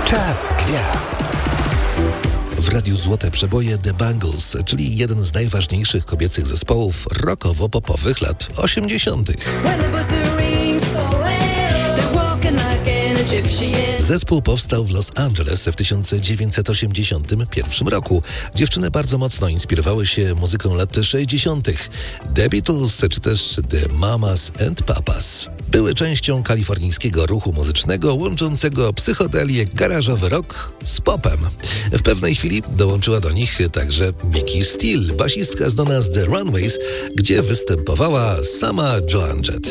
Czas gwiazd. W Radiu Złote Przeboje The Bangles, czyli jeden z najważniejszych kobiecych zespołów rockowo-popowych lat 80. Zespół powstał w Los Angeles w 1981 roku. Dziewczyny bardzo mocno inspirowały się muzyką lat 60. The Beatles czy też The Mamas and Papas. Były częścią kalifornijskiego ruchu muzycznego łączącego psychodelię, garażowy rock z popem. W pewnej chwili dołączyła do nich także Mickey Steele, basistka znana z The Runaways, gdzie występowała sama Joan Jett.